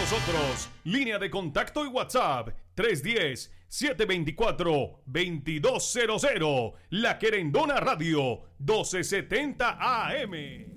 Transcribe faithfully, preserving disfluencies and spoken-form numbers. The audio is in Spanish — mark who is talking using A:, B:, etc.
A: nosotros. Línea de contacto y WhatsApp tres uno cero, siete dos cuatro, dos dos cero cero. La Querendona Radio doce setenta A M.